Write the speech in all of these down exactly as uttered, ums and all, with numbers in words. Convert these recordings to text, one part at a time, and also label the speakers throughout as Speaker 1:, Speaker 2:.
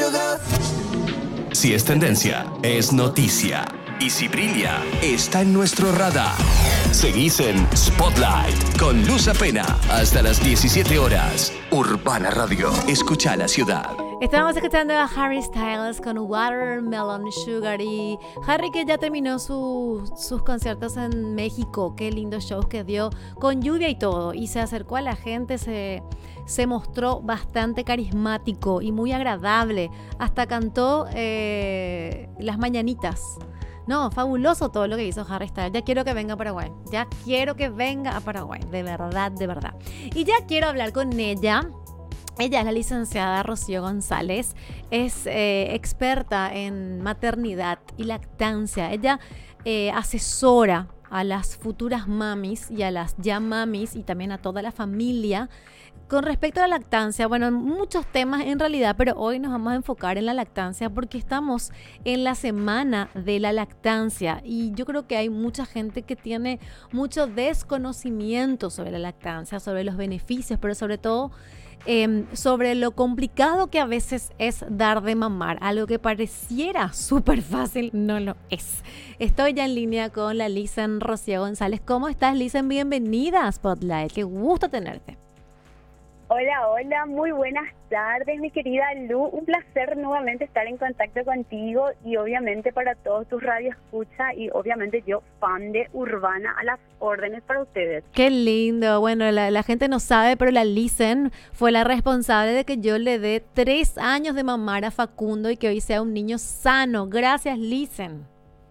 Speaker 1: sugar.
Speaker 2: Si es tendencia, es noticia. Y si brilla, está en nuestro radar. Seguís en Spotlight con Luz Apena hasta las diecisiete horas. Urbana Radio. Escucha la ciudad.
Speaker 3: Estamos escuchando a Harry Styles con Watermelon Sugar. Y Harry, que ya terminó su, sus conciertos en México. Qué lindos shows que dio con lluvia y todo. Y se acercó a la gente, se, se mostró bastante carismático y muy agradable. Hasta cantó eh, las mañanitas. No, fabuloso todo lo que hizo Harry Styles. Ya quiero que venga a Paraguay. Ya quiero que venga a Paraguay. De verdad, de verdad. Y ya quiero hablar con ella. Ella es la licenciada Rocío González. Es eh, experta en maternidad y lactancia. Ella eh, asesora a las futuras mamis y a las ya mamis y también a toda la familia con respecto a la lactancia. Bueno, muchos temas en realidad, pero hoy nos vamos a enfocar en la lactancia porque estamos en la semana de la lactancia y yo creo que hay mucha gente que tiene mucho desconocimiento sobre la lactancia, sobre los beneficios, pero sobre todo eh, sobre lo complicado que a veces es dar de mamar. Algo que pareciera súper fácil, no lo es. Estoy ya en línea con la Licen Rocío González. ¿Cómo estás, Licen? Bienvenida a Spotlight. Qué gusto tenerte.
Speaker 4: Hola, hola, muy buenas tardes, mi querida Lu. Un placer nuevamente estar en contacto contigo y obviamente para todos tus radioescuchas y obviamente yo, fan de Urbana, a las órdenes para ustedes.
Speaker 3: Qué lindo. Bueno, la, la gente no sabe, pero la Licen fue la responsable de que yo le dé tres años de mamar a Facundo y que hoy sea un niño sano. Gracias, Licen.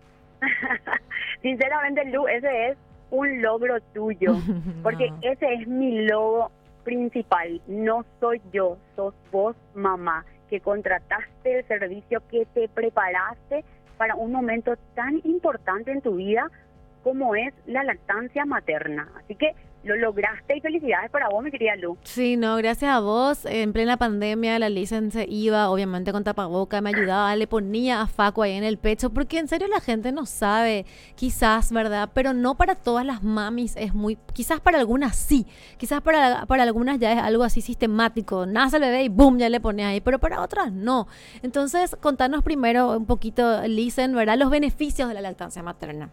Speaker 4: Sinceramente, Lu, ese es un logro tuyo, porque no. Ese es mi logro principal. No soy yo, sos vos, mamá, que contrataste el servicio, que te preparaste para un momento tan importante en tu vida como es la lactancia materna. Así que lo lograste y felicidades para vos, mi querida Lu.
Speaker 3: Sí, no, gracias a vos. En plena pandemia la Licen se iba, obviamente con tapaboca, me ayudaba, le ponía a Facu ahí en el pecho, porque en serio la gente no sabe, quizás, ¿verdad? Pero no para todas las mamis es muy, quizás para algunas sí, quizás para, para algunas ya es algo así sistemático, nace el bebé y boom, ya le pones ahí, pero para otras no. Entonces, contanos primero un poquito, Licen, ¿verdad? Los beneficios de la lactancia materna.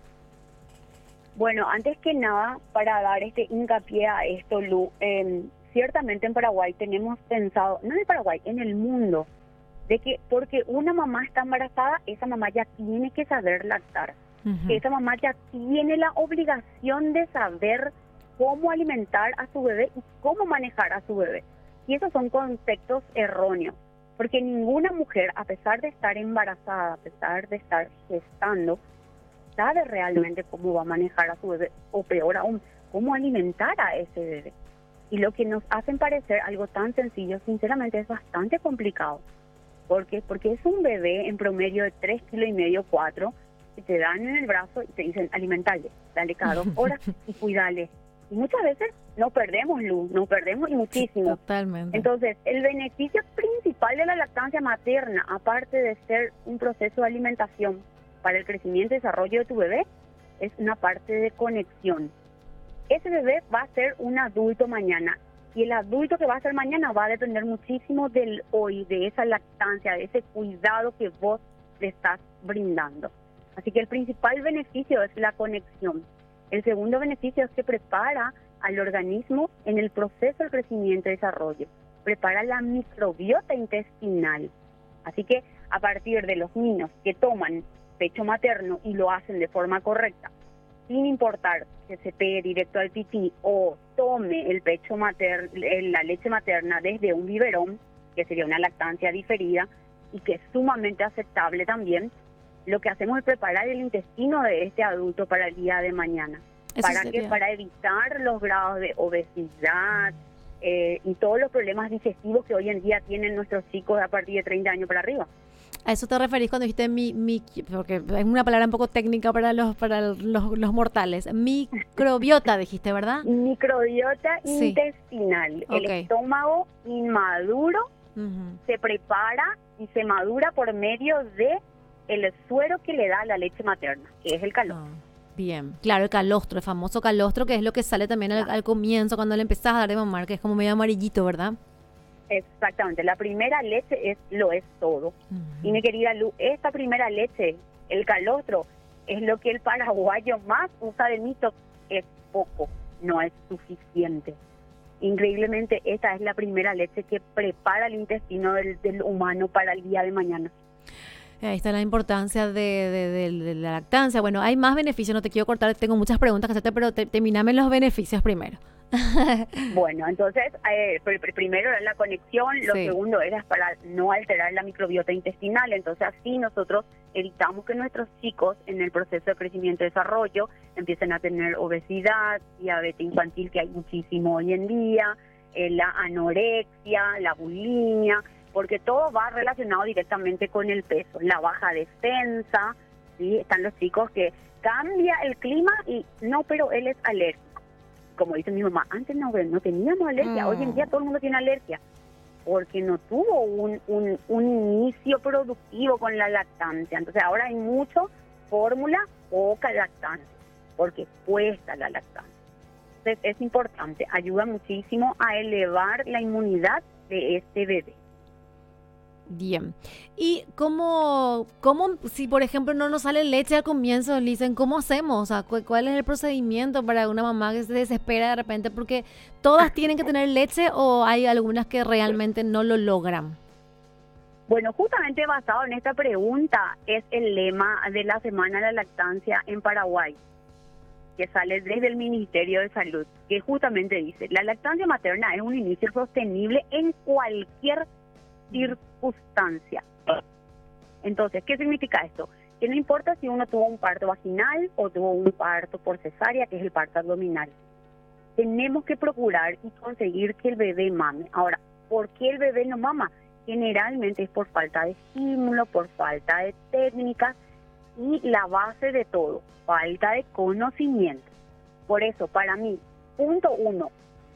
Speaker 4: Bueno, antes que nada, para dar este hincapié a esto, Lu, eh, ciertamente en Paraguay tenemos pensado, no en Paraguay, en el mundo, de que porque una mamá está embarazada, esa mamá ya tiene que saber lactar. Uh-huh. Que esa mamá ya tiene la obligación de saber cómo alimentar a su bebé y cómo manejar a su bebé. Y esos son conceptos erróneos, porque ninguna mujer, a pesar de estar embarazada, a pesar de estar gestando, sabe realmente cómo va a manejar a su bebé, o peor aún, cómo alimentar a ese bebé. Y lo que nos hacen parecer algo tan sencillo, sinceramente es bastante complicado. ¿Por qué? Porque es un bebé en promedio de tres kilos y medio, cuatro, que te dan en el brazo y te dicen, alimentale, dale cada dos horas y cuidale. Y muchas veces no perdemos luz, no perdemos y muchísimo.
Speaker 3: Totalmente.
Speaker 4: Entonces, el beneficio principal de la lactancia materna, aparte de ser un proceso de alimentación para el crecimiento y desarrollo de tu bebé, es una parte de conexión. Ese bebé va a ser un adulto mañana y el adulto que va a ser mañana va a depender muchísimo del hoy, de esa lactancia, de ese cuidado que vos le estás brindando. Así que el principal beneficio es la conexión. El segundo beneficio es que prepara al organismo en el proceso del crecimiento y desarrollo. Prepara la microbiota intestinal. Así que a partir de los niños que toman pecho materno y lo hacen de forma correcta, sin importar que se pegue directo al pipí o tome el pecho materno, la leche materna desde un biberón, que sería una lactancia diferida y que es sumamente aceptable también, lo que hacemos es preparar el intestino de este adulto para el día de mañana.
Speaker 3: Eso
Speaker 4: ¿Para
Speaker 3: sería.
Speaker 4: qué? Para evitar los grados de obesidad eh, y todos los problemas digestivos que hoy en día tienen nuestros chicos a partir de treinta años para arriba.
Speaker 3: ¿A eso te referís cuando dijiste mi, mi, porque es una palabra un poco técnica para los para los, los mortales? Microbiota, dijiste, ¿verdad?
Speaker 4: Microbiota
Speaker 3: Sí.
Speaker 4: intestinal. El
Speaker 3: Ok.
Speaker 4: estómago inmaduro
Speaker 3: Uh-huh.
Speaker 4: se prepara y se madura por medio de el suero que le da la leche materna, que es el calor.
Speaker 3: Ah, bien, claro, el calostro, el famoso calostro, que es lo que sale también al, al comienzo cuando le empezás a dar de mamar, que es como medio amarillito, ¿verdad?
Speaker 4: Exactamente, la primera leche es lo es todo. Uh-huh. Y mi querida Lu, esta primera leche, el calostro, es lo que el paraguayo más usa de mito. Es poco, no es suficiente. Increíblemente, esta es la primera leche que prepara el intestino del, del humano para el día de mañana.
Speaker 3: Ahí está la importancia de, de, de, de la lactancia. Bueno, hay más beneficios, no te quiero cortar, tengo muchas preguntas que hacerte, pero te, terminame los beneficios primero.
Speaker 4: Bueno, entonces, eh, primero era la conexión, lo sí. segundo era para no alterar la microbiota intestinal, entonces así nosotros evitamos que nuestros chicos en el proceso de crecimiento y desarrollo empiecen a tener obesidad, diabetes infantil, que hay muchísimo hoy en día, eh, la anorexia, la bulimia, porque todo va relacionado directamente con el peso, la baja defensa, ¿sí? Están los chicos que cambia el clima y no, pero él es alérgico. Como dice mi mamá, antes no, no teníamos alergia, mm. hoy en día todo el mundo tiene alergia, porque no tuvo un, un, un inicio productivo con la lactancia. Entonces ahora hay mucho fórmula, poca lactancia, porque cuesta la lactancia. Entonces es importante, ayuda muchísimo a elevar la inmunidad de este bebé.
Speaker 3: Bien. ¿Y cómo, cómo, si por ejemplo no nos sale leche al comienzo, dicen, ¿cómo hacemos? O sea, ¿cuál es el procedimiento para una mamá que se desespera de repente? Porque todas tienen que tener leche o hay algunas que realmente no lo logran.
Speaker 4: Bueno, justamente basado en esta pregunta es el lema de la Semana de la Lactancia en Paraguay, que sale desde el Ministerio de Salud, que justamente dice, la lactancia materna es un inicio sostenible en cualquier circunstancia. Entonces, ¿qué significa esto? Que no importa si uno tuvo un parto vaginal o tuvo un parto por cesárea, que es el parto abdominal. Tenemos que procurar y conseguir que el bebé mame. Ahora, ¿por qué el bebé no mama? Generalmente es por falta de estímulo, por falta de técnicas y la base de todo, falta de conocimiento. Por eso, para mí, punto uno,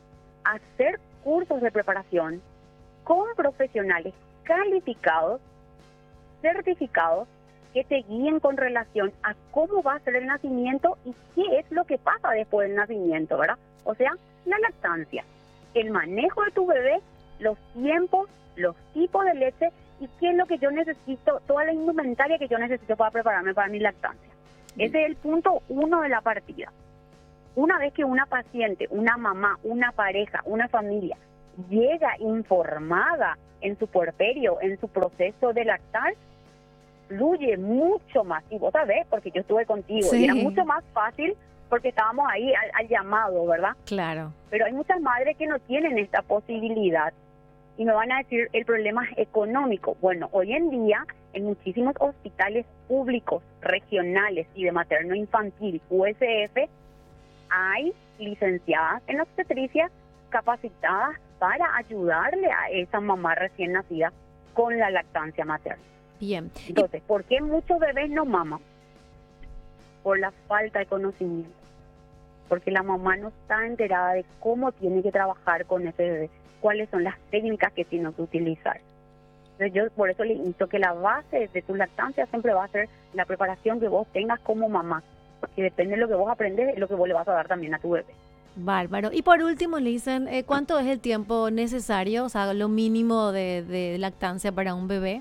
Speaker 4: hacer cursos de preparación con profesionales calificados, certificados, que te guíen con relación a cómo va a ser el nacimiento y qué es lo que pasa después del nacimiento, ¿verdad? O sea, la lactancia, el manejo de tu bebé, los tiempos, los tipos de leche y qué es lo que yo necesito, toda la indumentaria que yo necesito para prepararme para mi lactancia. Ese es el punto uno de la partida. Una vez que una paciente, una mamá, una pareja, una familia llega informada en su puerperio, en su proceso de lactar, fluye mucho más. Y vos sabés, porque yo estuve contigo, sí. y era mucho más fácil porque estábamos ahí al, al llamado, ¿verdad?
Speaker 3: Claro.
Speaker 4: Pero hay muchas madres que no tienen esta posibilidad y me van a decir el problema es económico. Bueno, hoy en día en muchísimos hospitales públicos, regionales y de materno infantil, U S F, hay licenciadas en obstetricia capacitadas para ayudarle a esa mamá recién nacida con la lactancia materna.
Speaker 3: Bien.
Speaker 4: Entonces, ¿por qué muchos bebés no maman? Por la falta de conocimiento. Porque la mamá no está enterada de cómo tiene que trabajar con ese bebé, cuáles son las técnicas que tiene que utilizar. Entonces, yo por eso le insto que la base de tu lactancia siempre va a ser la preparación que vos tengas como mamá, porque depende de lo que vos aprendes, es lo que vos le vas a dar también a tu bebé.
Speaker 3: Bárbaro. Y por último, le dicen, eh, ¿cuánto es el tiempo necesario, o sea, lo mínimo de, de lactancia para un bebé?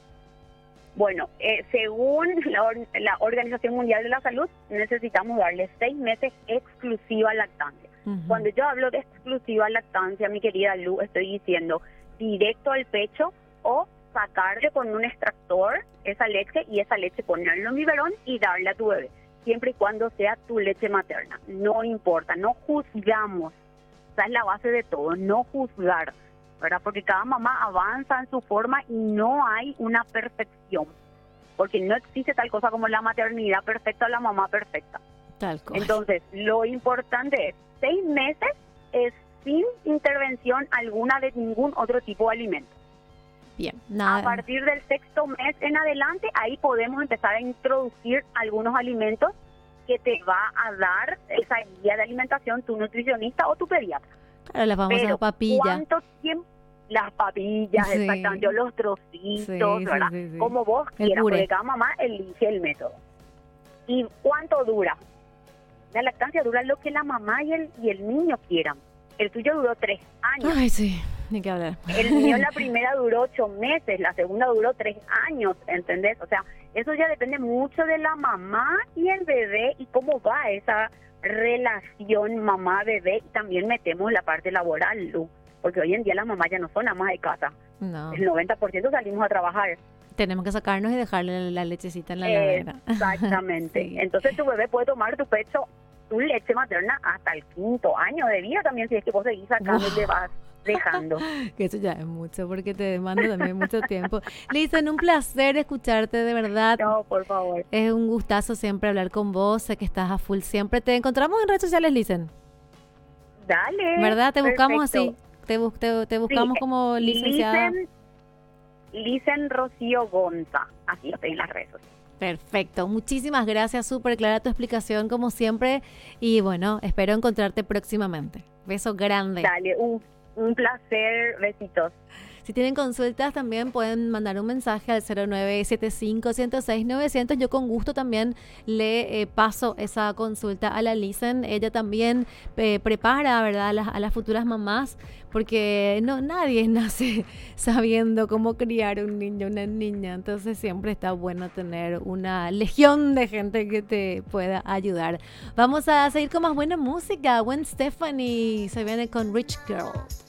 Speaker 4: Bueno, eh, según la, or- la Organización Mundial de la Salud, necesitamos darle seis meses exclusiva lactancia. Uh-huh. Cuando yo hablo de exclusiva lactancia, mi querida Lu, estoy diciendo directo al pecho o sacarle con un extractor esa leche y esa leche ponerlo en biberón y darle a tu bebé, siempre y cuando sea tu leche materna. No importa, no juzgamos. Esa es la base de todo, no juzgar, ¿verdad? Porque cada mamá avanza en su forma y no hay una perfección, porque no existe tal cosa como la maternidad perfecta o la mamá perfecta.
Speaker 3: Tal cosa.
Speaker 4: Entonces, lo importante es seis meses es sin intervención alguna de ningún otro tipo de alimento.
Speaker 3: Bien, nada.
Speaker 4: A partir del sexto mes en adelante, ahí podemos empezar a introducir algunos alimentos que te va a dar esa guía de alimentación tu nutricionista o tu pediatra.
Speaker 3: Claro, las famosas
Speaker 4: Pero,
Speaker 3: papillas.
Speaker 4: ¿cuánto tiempo? Las papillas,
Speaker 3: Sí.
Speaker 4: exactamente, los trocitos,
Speaker 3: Sí,
Speaker 4: ¿verdad?
Speaker 3: sí, sí, sí.
Speaker 4: Como vos
Speaker 3: El
Speaker 4: quieras,
Speaker 3: puré.
Speaker 4: porque cada mamá elige el método. ¿Y cuánto dura? La lactancia dura lo que la mamá y el, y el niño quieran. El tuyo duró tres años.
Speaker 3: Ay, sí. Ni que hablar.
Speaker 4: El mío la primera duró ocho meses, la segunda duró tres años, ¿entendés? O sea, eso ya depende mucho de la mamá y el bebé y cómo va esa relación mamá-bebé. Y también metemos la parte laboral, Lu, porque hoy en día las mamás ya no son amas de casa.
Speaker 3: No.
Speaker 4: El noventa por ciento salimos a trabajar.
Speaker 3: Tenemos que sacarnos y dejarle la lechecita en la heladera.
Speaker 4: Exactamente.
Speaker 3: Sí.
Speaker 4: Entonces tu bebé puede tomar tu pecho, tu leche materna hasta el quinto año de vida también, si es que vos seguís sacando y te vas dejando.
Speaker 3: Que eso ya es mucho porque te demanda también mucho tiempo. Listen, un placer escucharte, de verdad.
Speaker 4: No, por favor.
Speaker 3: Es un gustazo siempre hablar con vos, sé que estás a full siempre. Te encontramos en redes sociales, Listen.
Speaker 4: Dale.
Speaker 3: ¿Verdad? Te buscamos
Speaker 4: perfecto.
Speaker 3: así. Te, bus- te, te buscamos
Speaker 4: Sí,
Speaker 3: como licenciada.
Speaker 4: Listen, Listen Rocío Gonza, así estoy en las redes sociales.
Speaker 3: Perfecto. Muchísimas gracias. Súper clara tu explicación, como siempre. Y bueno, espero encontrarte próximamente. Beso grande.
Speaker 4: Dale, un, un placer, besitos.
Speaker 3: Si tienen consultas también pueden mandar un mensaje al cero nueve siete cinco, uno cero seis, nueve cero cero. Yo con gusto también le eh, paso esa consulta a la Listen. Ella también eh, prepara, ¿verdad?, a las, a las futuras mamás, porque no nadie nace sabiendo cómo criar un niño, una niña. Entonces siempre está bueno tener una legión de gente que te pueda ayudar. Vamos a seguir con más buena música. Gwen Stefani se viene con Rich Girl.